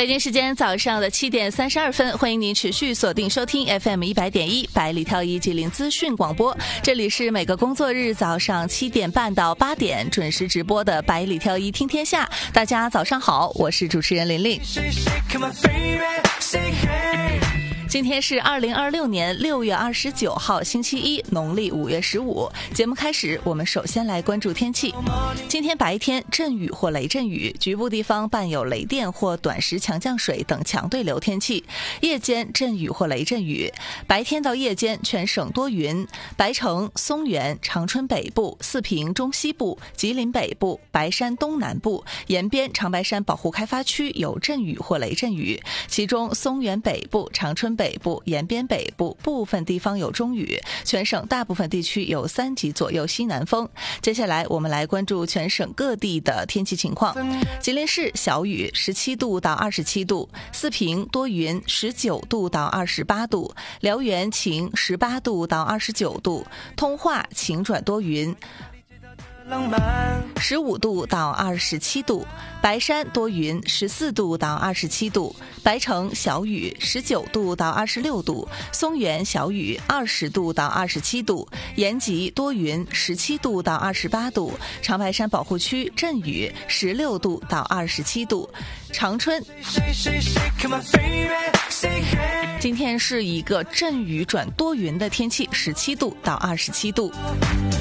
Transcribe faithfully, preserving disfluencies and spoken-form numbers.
北京时间早上的七点三十二分，欢迎您持续锁定收听 F M 一百点一百里挑一吉林资讯广播。这里是每个工作日早上七点半到八点准时直播的百里挑一听天下。大家早上好，我是主持人琳琳。今天是二零二六年六月二十九号星期一，农历五月十五。节目开始，我们首先来关注天气。今天白天阵雨或雷阵雨，局部地方伴有雷电或短时强降水等强对流天气。夜间阵雨或雷阵雨，白天到夜间全省多云，白城、松原、长春北部、四平中西部、吉林北部、白山东南部、延边、长白山保护开发区有阵雨或雷阵雨，其中松原北部、长春北部、延边北部部分地方有中雨，全省大部分地区有三级左右西南风。接下来我们来关注全省各地的天气情况。吉林市小雨，十七度到二十七度；四平多云，十九度到二十八度；辽源晴，十八度到二十九度；通化晴转多云，十五度到二十七度；白山多云，十四度到二十七度；白城小雨，十九度到二十六度；松原小雨，二十度到二十七度；延吉多云，十七度到二十八度；长白山保护区阵雨，十六度到二十七度；长春今天是一个阵雨转多云的天气，十七度到二十七度。